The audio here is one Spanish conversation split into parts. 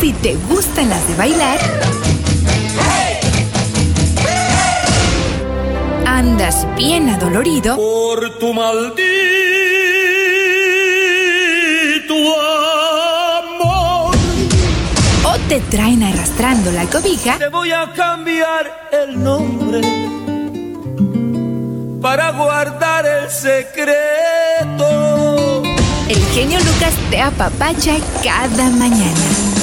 Si te gustan las de bailar, andas bien adolorido por tu maldito amor, o te traen arrastrando la cobija, te voy a cambiar el nombre para guardar el secreto. el genio Lucas te apapacha cada mañana.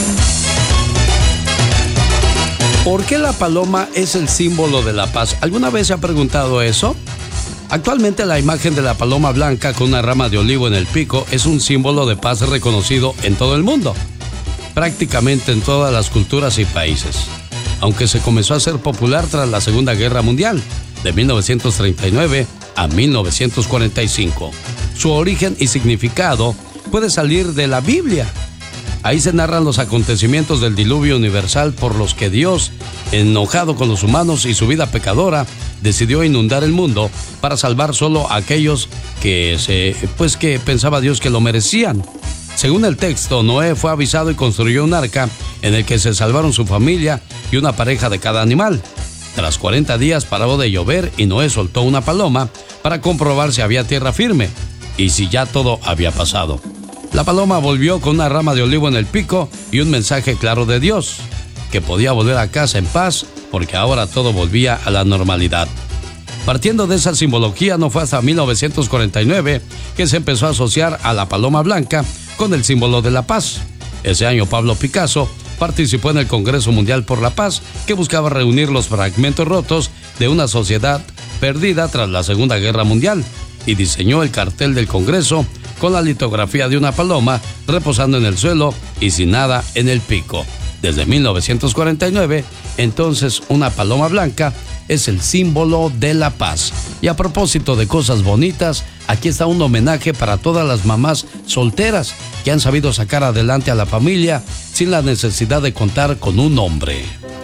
¿Por qué la paloma es el símbolo de la paz? ¿Alguna vez se ha preguntado eso? Actualmente la imagen de la paloma blanca con una rama de olivo en el pico es un símbolo de paz reconocido en todo el mundo, prácticamente en todas las culturas y países, aunque se comenzó a hacer popular tras la Segunda Guerra Mundial, de 1939 a 1945. Su origen y significado puede salir de la Biblia. Ahí se narran los acontecimientos del diluvio universal por los que Dios, enojado con los humanos y su vida pecadora, decidió inundar el mundo para salvar solo a aquellos que pensaba Dios que lo merecían. Según el texto, Noé fue avisado y construyó un arca en el que se salvaron su familia y una pareja de cada animal. Tras 40 días paró de llover y Noé soltó una paloma para comprobar si había tierra firme y si ya todo había pasado. La paloma volvió con una rama de olivo en el pico y un mensaje claro de Dios, que podía volver a casa en paz porque ahora todo volvía a la normalidad. Partiendo de esa simbología, no fue hasta 1949 que se empezó a asociar a la paloma blanca con el símbolo de la paz. Ese año Pablo Picasso participó en el Congreso Mundial por la Paz, que buscaba reunir los fragmentos rotos de una sociedad perdida tras la Segunda Guerra Mundial, y diseñó el cartel del Congreso con la litografía de una paloma reposando en el suelo y sin nada en el pico. Desde 1949, entonces, una paloma blanca es el símbolo de la paz. Y a propósito de cosas bonitas, aquí está un homenaje para todas las mamás solteras que han sabido sacar adelante a la familia sin la necesidad de contar con un hombre.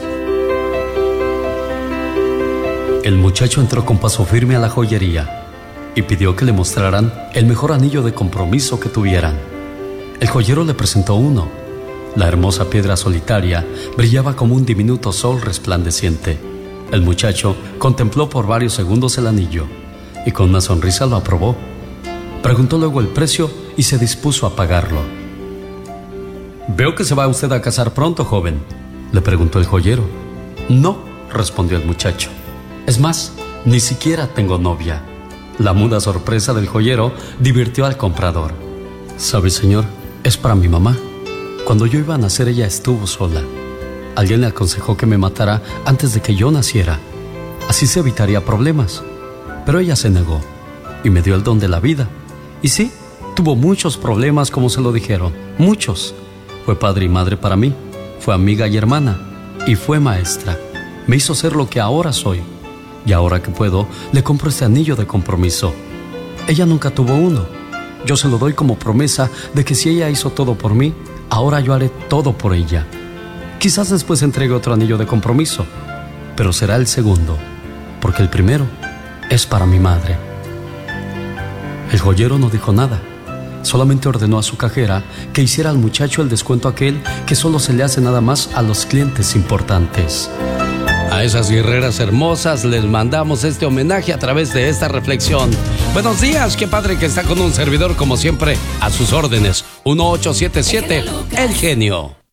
El muchacho entró con paso firme a la joyería y pidió que le mostraran el mejor anillo de compromiso que tuvieran. El joyero le presentó uno. La hermosa piedra solitaria brillaba como un diminuto sol resplandeciente. El muchacho contempló por varios segundos el anillo y con una sonrisa lo aprobó. Preguntó luego el precio y se dispuso a pagarlo. «Veo que se va usted a casar pronto, joven», le preguntó el joyero. «No», respondió el muchacho. «Es más, ni siquiera tengo novia». La muda sorpresa del joyero divirtió al comprador. «¿Sabe, señor? Es para mi mamá. Cuando yo iba a nacer, ella estuvo sola. Alguien le aconsejó que me matara antes de que yo naciera. Así se evitaría problemas. Pero ella se negó y me dio el don de la vida. Y sí, tuvo muchos problemas, como se lo dijeron. Muchos. Fue padre y madre para mí. Fue amiga y hermana. Y fue maestra. Me hizo ser lo que ahora soy. Y ahora que puedo, le compro este anillo de compromiso. Ella nunca tuvo uno. Yo se lo doy como promesa de que si ella hizo todo por mí, ahora yo haré todo por ella. Quizás después entregue otro anillo de compromiso, pero será el segundo, porque el primero es para mi madre». El joyero no dijo nada, solamente ordenó a su cajera que hiciera al muchacho el descuento aquel que solo se le hace nada más a los clientes importantes. A esas guerreras hermosas les mandamos este homenaje a través de esta reflexión. Buenos días, qué padre que está con un servidor como siempre a sus órdenes. 1877, El Genio.